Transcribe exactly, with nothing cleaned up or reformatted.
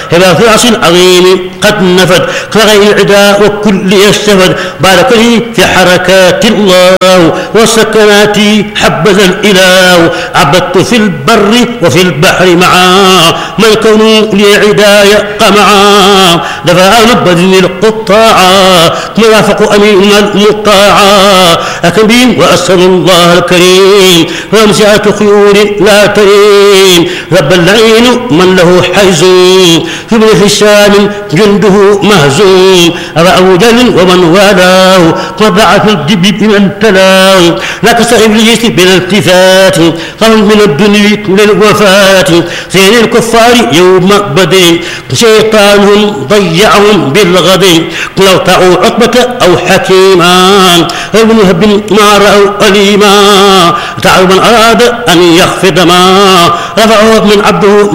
إلى فرس عظيم قد نفد كغير العدا وكل يستفد بارك لي في حركات الله والسكنات حبذا الإله عبدت في البر وفي البحر معا من كون لي عداية قمعا دفع نبذ القطاعا مرافق أمين المطاعا أكبين وأسأل الله الكريم ومسعة خيول لا ترين رب اللعين من له حيز في ابن هشام جنده مهزوم أبا جل ومن والاه وضع في الدب من تلاه لا كسر إبليس بالالتفات قال من الدنيا للوفاة سين الكفار يوم بدر شيطانهم ضيعهم بالغد لو طاعوا عقبة أو حكيما ابن هب ما رأوا أليما تعالوا من أراد أن يخفض ما رفعه من عبده